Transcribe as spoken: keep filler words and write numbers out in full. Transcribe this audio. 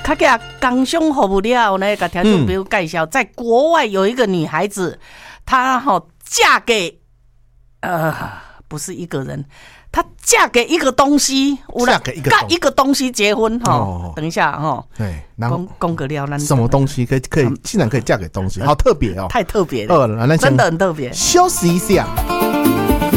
卡给刚胸服务了呢，给听众朋友介绍，在国外有一个女孩子，她哈、哦、嫁给呃不是一个人。她嫁给一个东西， 嫁给一个跟一个东西结婚哈、哦。等一下哈、哦， 对，然后公个了， 什么东西可以可以，竟然可以嫁给东西，好特别哦， 太特别了， 呃， 真的很特别。 休息一下。